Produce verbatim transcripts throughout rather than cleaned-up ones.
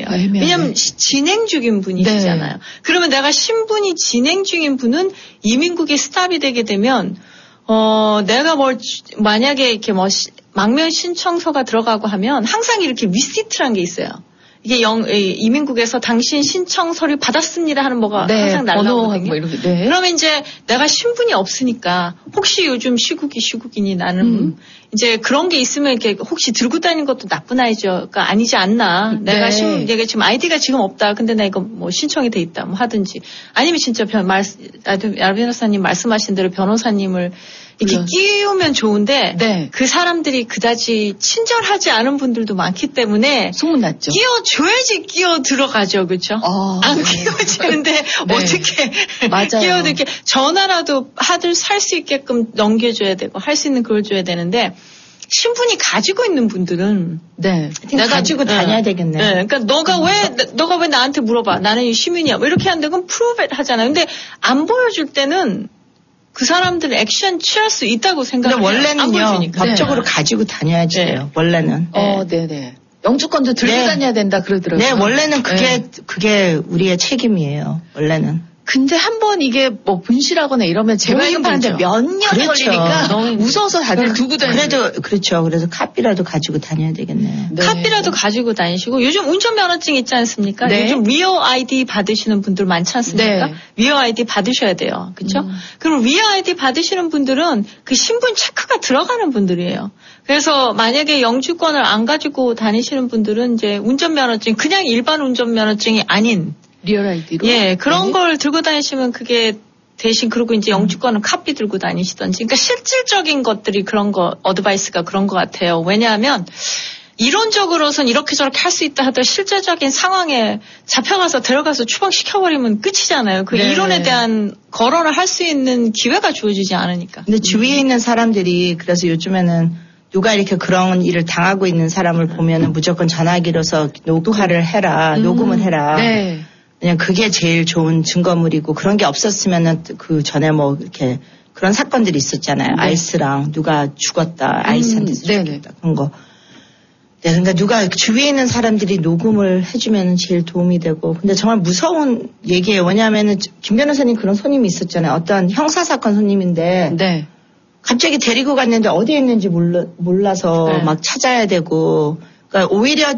애매하네. 왜냐하면 시, 진행 중인 분이시잖아요. 네. 그러면 내가 신분이 진행 중인 분은 이민국이 스탑이 되게 되면 어 내가 뭘 만약에 이렇게 뭐 시, 망명 신청서가 들어가고 하면 항상 이렇게 리시트라는 게 있어요. 이게 영, 이민국에서 당신 신청 서류 받았습니다 하는 뭐가 네, 항상 날라오거든요. 뭐 이렇게, 네. 그러면 이제 내가 신분이 없으니까 혹시 요즘 시국이 시국이니 나는 음. 이제 그런 게 있으면 이렇게 혹시 들고 다니는 것도 나쁜 아이죠가 아니지 않나. 네. 내가 신, 내가 지금 아이디가 지금 없다. 근데 나 이거 뭐 신청이 돼 있다. 뭐 하든지. 아니면 진짜 변, 말, 아, 변호사님 말씀하신 대로 변호사님을 이렇게 물론. 끼우면 좋은데 네. 그 사람들이 그다지 친절하지 않은 분들도 많기 때문에 소문났죠. 끼워줘야지 끼워 들어가죠, 그렇죠? 어, 안 네. 끼워지는데 네. 어떻게 끼워도 이렇게 전화라도 하들 살 수 있게끔 넘겨줘야 되고 할 수 있는 그걸 줘야 되는데 신분이 가지고 있는 분들은 네 내가 가지고 네. 다녀야 되겠네. 네. 그러니까 너가 왜 너가 왜 나한테 물어봐? 나는 시민이야. 뭐 이렇게 하는데 그건 프로브 하잖아요. 근데 안 보여줄 때는. 그 사람들은 액션 취할 수 있다고 생각해요. 원래는요. 법적으로 네. 가지고 다녀야지 돼요. 네. 원래는. 어, 네네. 영주권도 들고 네. 다녀야 된다 그러더라고요. 네, 원래는 그게 네. 그게 우리의 책임이에요. 원래는. 근데 한 번 이게 뭐 분실하거나 이러면 재발급하는데 몇 년이 그렇죠. 걸리니까 무서워서 다들 두고 다니는. 그래도 그렇죠. 그래서 카피라도 가지고 다녀야 되겠네. 네. 카피라도 가지고 다니시고 요즘 운전면허증 있지 않습니까? 네. 요즘 리어 아이디 받으시는 분들 많지 않습니까? 네. 리어 아이디 받으셔야 돼요. 그렇죠? 음. 그럼 리어 아이디 받으시는 분들은 그 신분 체크가 들어가는 분들이에요. 그래서 만약에 영주권을 안 가지고 다니시는 분들은 이제 운전면허증 그냥 일반 운전면허증이 아닌 리얼 아이디로? 예, 그런 네. 걸 들고 다니시면 그게 대신 그리고 이제 영주권은 카피 들고 다니시던지. 그러니까 실질적인 것들이 그런 거, 어드바이스가 그런 것 같아요. 왜냐하면 이론적으로선 이렇게 저렇게 할 수 있다 하더라도 실제적인 상황에 잡혀가서 데려가서 추방시켜버리면 끝이잖아요. 그 네. 이론에 대한 거론을 할 수 있는 기회가 주어지지 않으니까. 근데 주위에 있는 사람들이 그래서 요즘에는 누가 이렇게 그런 일을 당하고 있는 사람을 보면은 무조건 전화기로서 녹화를 해라, 음. 녹음을 해라. 네. 그냥 그게 제일 좋은 증거물이고 그런 게 없었으면은 그 전에 뭐 이렇게 그런 사건들이 있었잖아요. 네. 아이스랑 누가 죽었다, 아이스한테서 음, 죽었다 그런 거. 네, 그러니까 누가 주위에 있는 사람들이 녹음을 해주면 제일 도움이 되고. 근데 정말 무서운 얘기예요. 왜냐하면은 김 변호사님 그런 손님이 있었잖아요. 어떤 형사 사건 손님인데. 네. 갑자기 데리고 갔는데 어디에 있는지 몰라, 몰라서 네. 막 찾아야 되고. 그러니까 오히려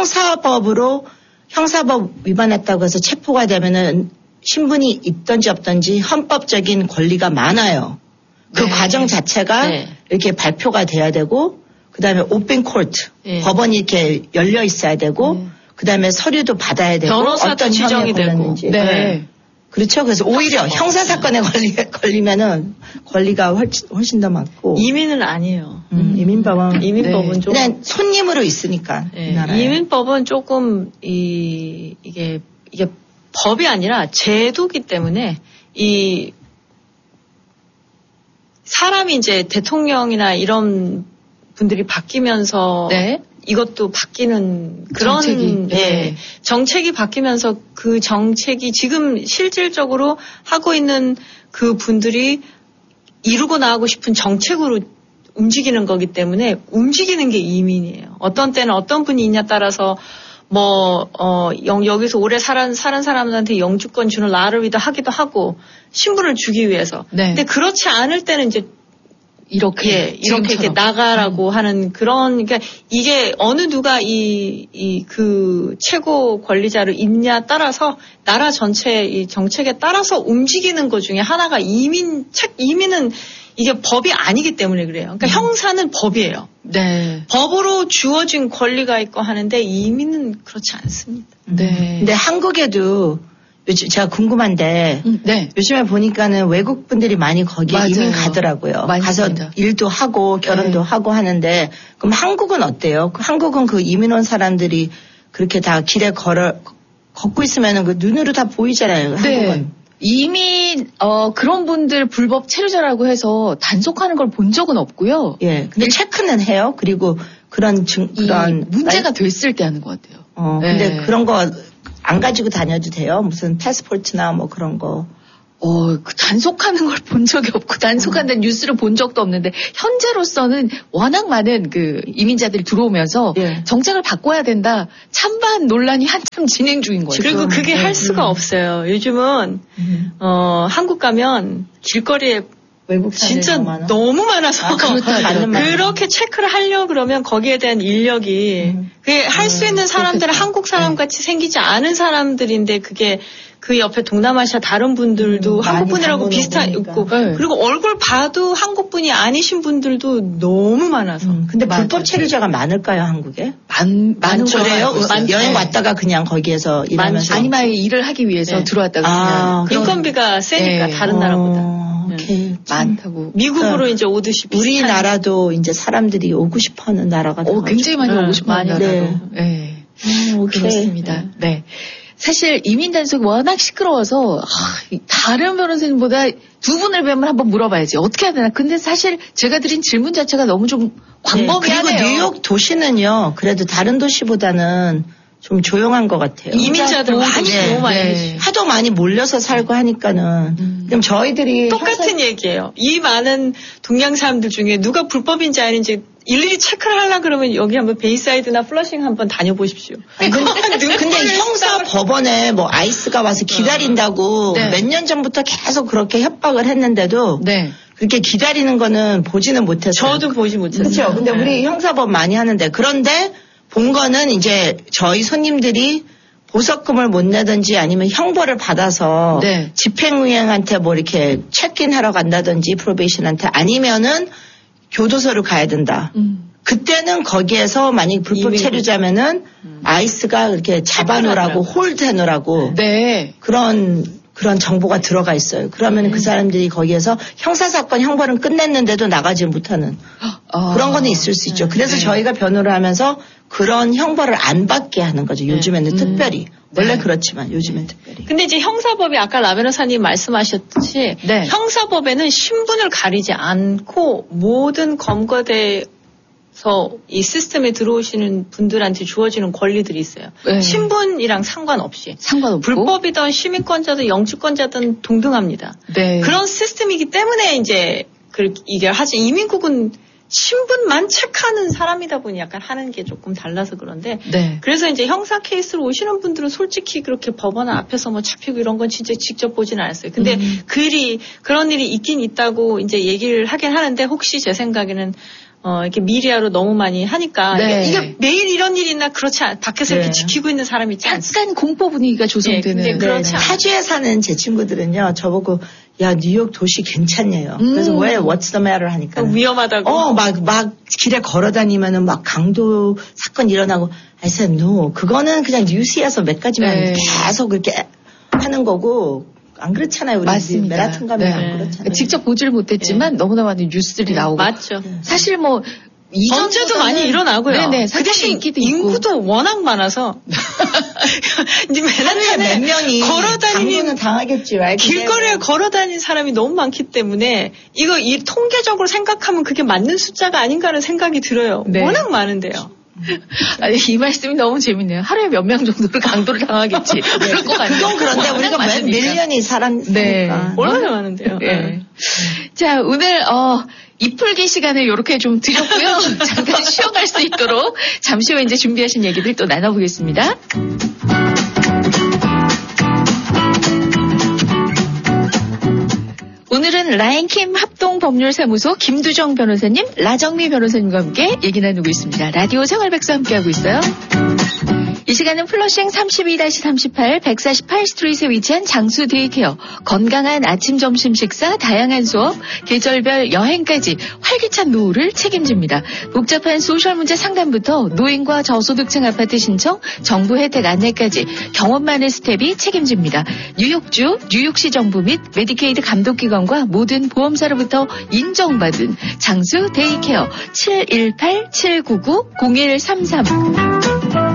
형사법으로 형사법 위반했다고 해서 체포가 되면은 신분이 있던지 없던지 헌법적인 권리가 많아요. 그 네. 과정 자체가 네. 이렇게 발표가 돼야 되고, 그 다음에 오픈 코트, 네. 법원이 이렇게 열려 있어야 되고, 네. 그 다음에 서류도 받아야 되고, 어떤 지정이 되고. 네. 네. 그렇죠. 그래서 오히려 형사 사건에 걸리, 걸리면은 권리가 훨씬, 훨씬 더 많고. 이민은 아니에요. 음, 이민법은. 이민법은 네. 좀. 그냥 손님으로 있으니까. 네. 이민법은 조금, 이, 이게, 이게 법이 아니라 제도기 때문에 이 사람이 이제 대통령이나 이런 분들이 바뀌면서. 네. 이것도 바뀌는 그런 정책이, 예, 네. 정책이 바뀌면서 그 정책이 지금 실질적으로 하고 있는 그 분들이 이루고 나가고 싶은 정책으로 움직이는 거기 때문에 움직이는 게 이민이에요. 어떤 때는 어떤 분이 있냐 따라서 뭐 어, 여기서 오래 살은 사는 사람들한테 영주권 주는 라르위도 하기도 하고 신분을 주기 위해서. 네. 근데 그렇지 않을 때는 이제 이렇게, 예, 이렇게 이렇게 나가라고 음. 하는 그런, 그러니까 이게 어느 누가 이, 이, 그 최고 권리자를 입냐 따라서 나라 전체 이 정책에 따라서 움직이는 것 중에 하나가 이민, 책, 이민은 이게 법이 아니기 때문에 그래요. 그러니까 음. 형사는 법이에요. 네. 법으로 주어진 권리가 있고 하는데 이민은 그렇지 않습니다. 네. 근데 한국에도 요즘 제가 궁금한데 음, 네. 요즘에 보니까는 외국 분들이 많이 거기에 맞아요. 이민 가더라고요. 가서 갑니다. 일도 하고 결혼도 네. 하고 하는데 그럼 한국은 어때요? 한국은 그 이민 온 사람들이 그렇게 다 길에 걸어 걷고 있으면은 그 눈으로 다 보이잖아요. 네. 한국은. 이미 어 그런 분들 불법 체류자라고 해서 단속하는 걸 본 적은 없고요. 예. 근데 일, 체크는 해요. 그리고 그런 증 그런 문제가 됐을 때 하는 것 같아요. 어. 근데 네. 그런 거 안 가지고 다녀도 돼요? 무슨 패스포트나 뭐 그런 거. 어, 그 단속하는 걸 본 적이 없고 단속한다는 음. 뉴스를 본 적도 없는데 현재로서는 워낙 많은 그 이민자들이 들어오면서 예. 정책을 바꿔야 된다. 찬반 논란이 한참 진행 중인 거예요. 그리고 그게 음. 할 수가 음. 없어요. 요즘은 음. 어, 한국 가면 길거리에 외국 진짜 많아? 너무 많아서 아, 그렇게 체크를 하려 그러면 거기에 대한 인력이 음. 그게 할 수 있는 사람들은 한국 사람 같이 생기지 않은 사람들인데 그게 그 옆에 동남아시아 다른 분들도 음, 한국 분이라고 비슷한 있고 네. 그리고 얼굴 봐도 한국 분이 아니신 분들도 너무 많아서. 음, 근데 맞아. 불법 체류자가 많을까요 한국에? 많 많죠. 그래요? 여행 왔다가 그냥 거기에서 일하면서 아니면 일을 하기 위해서 네. 들어왔다가 아, 그냥 인건비가 세니까 네. 다른 나라보다. 어, 오케이. 많다고. 미국으로 네. 이제 오듯이 비슷한. 우리나라도 이제 사람들이 오고 싶어하는 나라가 어, 굉장히 많이 네. 오고 싶어하는 나라도. 네. 네. 음, 오케이. 그렇습니다. 네. 네. 사실 이민 단속이 워낙 시끄러워서 하, 다른 변호사님보다 두 분을 뵈면 한번 물어봐야지 어떻게 해야 되나. 근데 사실 제가 드린 질문 자체가 너무 좀 광범위하네요. 네, 그리고 뉴욕 도시는요. 그래도 다른 도시보다는 좀 조용한 것 같아요. 이민자들 많이 네, 너무 많이 네. 하도 많이 몰려서 살고 하니까는 음. 그럼 저희들이 똑같은 항상... 얘기예요. 이 많은 동양 사람들 중에 누가 불법인지 아닌지 일일이 체크를 하려 그러면 여기 한번 베이사이드나 플러싱 한번 다녀보십시오. 아니, 근데, 근데 형사 법원에 뭐 아이스가 와서 기다린다고 네. 몇 년 전부터 계속 그렇게 협박을 했는데도 네. 그렇게 기다리는 거는 보지는 못했어요. 저도 보지 못했어요. 그렇죠. 근데 네. 우리 형사법 많이 하는데 그런데 본 거는 이제 저희 손님들이 보석금을 못 내든지 아니면 형벌을 받아서 네. 집행유예한테 뭐 이렇게 체크인하러 간다든지 프로베이션한테 아니면은 교도소를 가야 된다. 음. 그때는 거기에서 만약 불법 체류자면은 음. 아이스가 이렇게 잡아놓으라고 홀드해놓으라고 네. 그런 그런 정보가 들어가 있어요. 그러면 음. 그 사람들이 거기에서 형사사건 형벌은 끝냈는데도 나가지 못하는 아. 그런 거는 있을 수 있죠. 그래서 네. 저희가 변호를 하면서 그런 형벌을 안 받게 하는 거죠. 요즘에는 음. 특별히. 원래 네. 그렇지만 요즘엔 특별히. 근데 이제 형사법이 아까 라 변호사님 말씀하셨듯이 네. 형사법에는 신분을 가리지 않고 모든 검거대에서 이 시스템에 들어오시는 분들한테 주어지는 권리들이 있어요. 네. 신분이랑 상관없이. 상관없고. 불법이든 시민권자든 영주권자든 동등합니다. 네. 그런 시스템이기 때문에 이제 이게 하지 이민국은 신분만 체크하는 사람이다 보니 약간 하는 게 조금 달라서 그런데 네. 그래서 이제 형사 케이스로 오시는 분들은 솔직히 그렇게 법원 앞에서 뭐 잡히고 이런 건 진짜 직접 보진 않았어요. 근데 음. 그 일이 그런 일이 있긴 있다고 이제 얘기를 하긴 하는데 혹시 제 생각에는 어, 이렇게 미디어로 너무 많이 하니까. 네. 이게, 이게 매일 이런 일이 있나 그렇지 않, 밖에서 네. 이렇게 지키고 있는 사람이 있지 않습니까? 약간 공포 분위기가 조성되는. 네, 그렇지. 타주에 사는 제 친구들은요, 저보고, 야, 뉴욕 도시 괜찮네요. 음. 그래서 왜, what's the matter 하니까. 위험하다고. 어, 막, 막, 길에 걸어 다니면은 막 강도 사건 일어나고. I said, no. 그거는 그냥 뉴스에서 몇 가지만 네. 계속 그렇게 하는 거고. 안 그렇잖아요. 우리 맞습니다. 메라톤 가면 네. 안 그렇잖아요. 직접 보지를 못했지만 네. 너무나 많은 뉴스들이 네. 나오고. 맞죠. 사실 뭐 범죄도 많이 일어나고요. 네네. 그 대신 인구도 있고. 워낙 많아서 이제 맨하탄에 몇 명이 걸어다니는 당하겠지. 길거리에 걸어다니는 사람이 너무 많기 때문에 이거 이 통계적으로 생각하면 그게 맞는 숫자가 아닌가라는 생각이 들어요. 네. 워낙 많은데요. 아니, 이 말씀이 너무 재밌네요. 하루에 몇 명 정도를 강도를 당하겠지. 네. 그럴 것 같아요. 그건 그런데 우리가 몇 밀리언이 살았으니까. 네. 얼마나 많은데요. 네. 네. 자, 오늘 어 이풀기 시간을 이렇게 좀 드렸고요. 잠깐 쉬어갈 수 있도록 잠시 후에 이제 준비하신 얘기들 또 나눠보겠습니다. 오늘은 라인킴 합동법률사무소 김두정 변호사님, 라정미 변호사님과 함께 얘기 나누고 있습니다. 라디오 생활백서 함께하고 있어요. 이 시간은 플러싱 삼십이 삼십팔 백사십팔 스트리트에 위치한 장수 데이케어, 건강한 아침 점심 식사, 다양한 수업, 계절별 여행까지 활기찬 노후를 책임집니다. 복잡한 소셜 문제 상담부터 노인과 저소득층 아파트 신청, 정부 혜택 안내까지 경험 많은 스텝이 책임집니다. 뉴욕주, 뉴욕시 정부 및 메디케이드 감독기관과 모든 보험사로부터 인정받은 장수 데이케어 칠일팔 칠구구 공일삼삼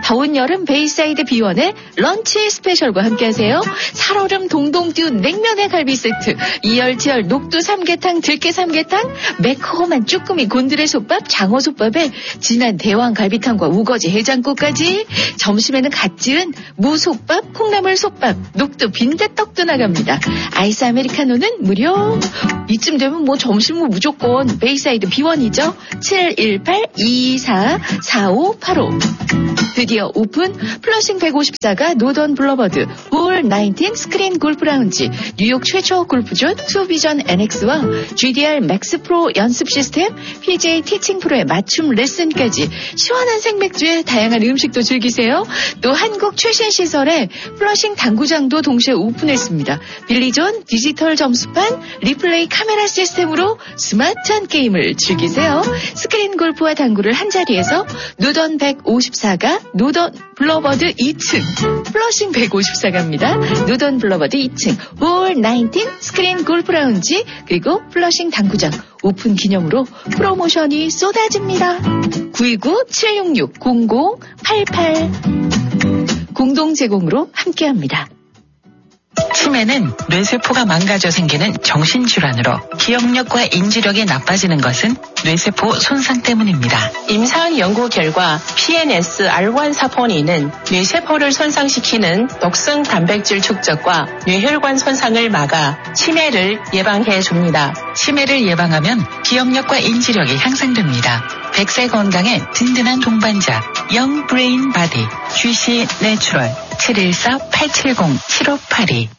더운 여름 베이사이드 비원의 런치 스페셜과 함께하세요. 살얼음 동동 띄운 냉면의 갈비 세트, 이열치열 녹두 삼계탕, 들깨 삼계탕, 매콤한 쭈꾸미 곤드레 솥밥, 장어 솥밥에 진한 대왕 갈비탕과 우거지 해장국까지. 점심에는 갓 지은 무솥밥, 콩나물 솥밥, 녹두 빈대떡도 나갑니다. 아이스 아메리카노는 무료. 이쯤 되면 뭐 점심은 무조건 베이사이드 비원이죠. 칠일팔 이이사 사오팔오. 드디어 오픈 플러싱 백오십사가 노던 블러버드 홀 나인틴 스크린 골프 라운지, 뉴욕 최초 골프존 투비전 엔엑스와 지디알 맥스 프로 연습 시스템, 피지에이 티칭 프로의 맞춤 레슨까지 시원한 생맥주에 다양한 음식도 즐기세요. 또 한국 최신 시설에 플러싱 당구장도 동시에 오픈했습니다. 빌리존 디지털 점수판, 리플레이 카메라 시스템으로 스마트한 게임을 즐기세요. 스크린 골프와 당구를 한자리에서 노던 백오십사가 노던 블러버드 이 층, 플러싱 백오십사가입니다. 노던 블러버드 이 층, 홀 나인틴 스크린 골프 라운지, 그리고 플러싱 당구장 오픈 기념으로 프로모션이 쏟아집니다. 구이구 칠육육 공공팔팔 공동 제공으로 함께합니다. 치매는 뇌세포가 망가져 생기는 정신질환으로 기억력과 인지력이 나빠지는 것은 뇌세포 손상 때문입니다. 임상 연구 결과 피엔에스 알 원 사포닌은 뇌세포를 손상시키는 독성 단백질 축적과 뇌혈관 손상을 막아 치매를 예방해 줍니다. 치매를 예방하면 기억력과 인지력이 향상됩니다. 백 세 건강에 든든한 동반자 영 브레인 바디 지씨 내추럴 칠일사 팔칠공 칠오팔이.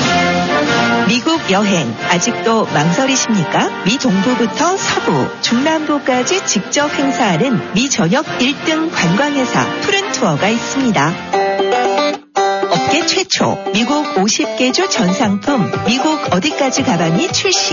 미국 여행 아직도 망설이십니까? 미 동부부터 서부, 중남부까지 직접 행사하는 미 전역 일 등 관광회사 푸른투어가 있습니다. 업계 최초 미국 오십 개 주 전상품 미국 어디까지 가방이 출시.